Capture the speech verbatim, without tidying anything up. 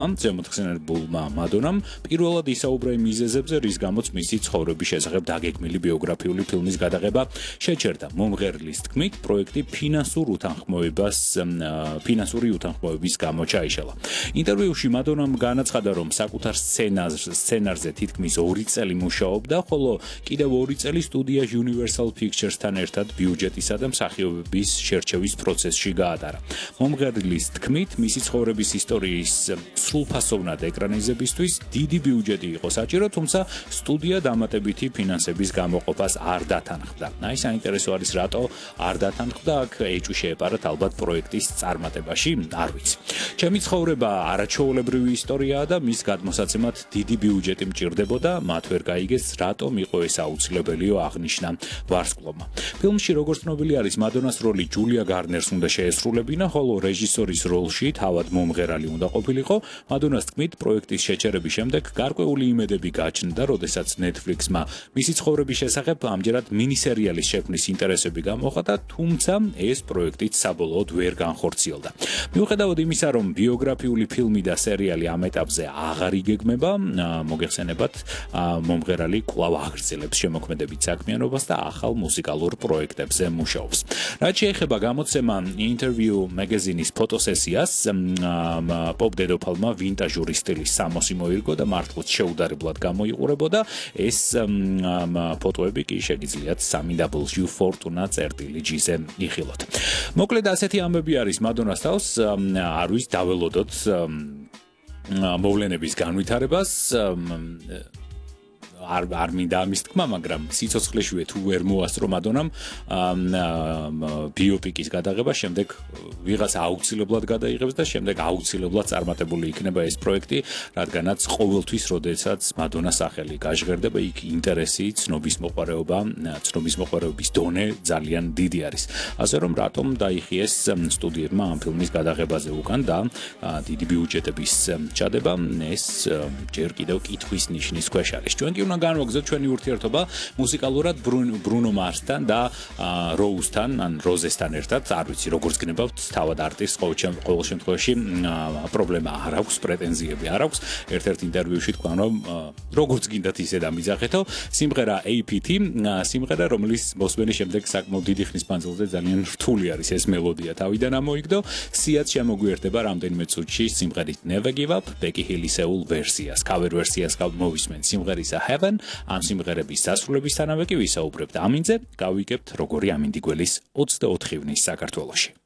ამ ზემოთხსენებულმა მადონამ პირველად ისაუბრა იმ მიზეზებზე, რის გამოც მისი ცხოვრების შესახებ დაგეგმილი ბიოგრაფიული ფილმის გადაღება შეჩერდა. მომღერლის თქმით, პროექტი ფინანსურ უთანხმოებას ფინანსური უთანხმოების გამო ჩაიშალა. ინტერვიუში მადონამ განაცხადა, რომ საკუთარ სცენარზე თითქმის ორი წელი მუშაობდა, ხოლო კიდევ ორი წელი სტუდია Universal Pictures-თან ერთად ბიუჯეტისა და მსახიობების შერჩევის პროცესში გაატარა. მომღერლის თქმით, მისი ცხოვრების ისტორიის სრულფასოვნად ეკრანიზებისთვის დიდი ბიუჯეტი იყო საჭირო, თუმცა სტუდია დამატებითი ფინანსების გამოყოფას არ დათანხმდა. აი, საინტერესო არის, რატო არ დათანხმდა, აქ ეჭვი შეეპარათ ალბათ პროექტის წარმატებაში, არ ვიცი. ჩემი ცხოვრება არაჩვეულებრივი ისტორიაა და მის გადმოსაცემად დიდი ბიუჯეტი მჭირდებოდა, მათ ვერ გაიგეს, რატომ იყო ეს აუცილებელიო, აღნიშნა ვარსკვლავმა. ფილმში, როგორც ცნობილი არის, მადონას როლი ჯულია გარნერს უნდა შეესრულებინა, ხოლო რეჟისორის როლში თავად მომღერალი უნდა ყოფილიყო. მადონას თქმით, პროექტის შეჩერების შემდეგ გარკვეული იმედები გაჩნდა, როდესაც Netflix-მა მისი ცხოვრების შესახებ ამჯერად მინისერიალის შექმნის ინტერესები გამოხატა, თუმცა ეს პროექტიც საბოლოოდ ვერ განხორციელდა. მიუხედავად იმისა, რომ ბიოგრაფიული ფილმი და სერიალი ამ ეტაპზე აღარ იგეგმება, მოგეხსენებათ, მომღერალი კვლავ აგრძელებს შემოქმედებით საქმიანობას და ახალ მუსიკალურ პროექტებზე მუშაობს. რაც შეეხება გამოცემა Interview Magazine-ის ფოტოსესიას, პოპ დედოფალმა ვინტაჟური სტილის სამოსი მოირგო და მართლაც შეუდარებლად გამოიყურებოდა. ეს ფოტოები კი შეგიძლიათ სამი დაბლიუ Fortuna წერტილი G-ზე იხილოთ. მოკლედ ასეთი ამბები არის მადონას თავს, არ ვიცი, დაველოდოთ მოვლენების განვითარებას. არ არ მინდა ამის თქმა, მაგრამ სიცოცხლეშივე თუ ვერ მოასწრო მადონამ ბიოპიკის გადაღება, შემდეგ ვიღაც აუცილებლად გადაიღებს და შემდეგ აუცილებლად წარმატებული იქნება ეს პროექტი, რადგანაც ყოველთვის, როდესაც მადონას სახელი გაჟღერდება, იქ ინტერესი, ცნობის მოყვარეობა, ცნობის მოყვარეობის დონე ძალიან დიდი არის. ასე რომ რატომ დაიხიეს სტუდიებმა ამ ფილმის გადაღებაზე უკან და დიდი ბიუჯეტების ჩადება, ეს ჯერ კიდევ კითხვის ნიშნის ქვეშ არის. ჩვენ კი უნდა განვაგრძოთ ჩვენი ურთიერთობა მუსიკალურად ბრუნო მარსთან და როუზთან, ან როზესთან ერთად, არ ვიცი როგორც გნებავთ, თავად არტისტს ყოველ შემთხვევაში პრობლემა არ აქვს, პრეტენზიები არ აქვს. ერთ-ერთ ინტერვიუში თქვა, რომ როგორც გინდათ ისე დამიძახეთო, სიმღერა A P T, სიმღერა, რომლის მოსმენის შემდეგ საკმაოდ დიდი ხნის მანძილზე ძალიან რთული არის ეს მელოდია თავიდან ამოიგდო. სიაც შემოგვიერთდება რამდენიმე წუთში სიმღერით Never Give Up, Becky Hill-ისეულ ვერსიას, cover ვერსიას გამოვისმენთ სიმღერისა Heaven, ამ სიმღერების დასრულებისთანავე კი ვისაუბრებთ ამინძე, გავიგებთ როგორი ამინდი გველის ოცდაოთხი ივნის საქართველოში.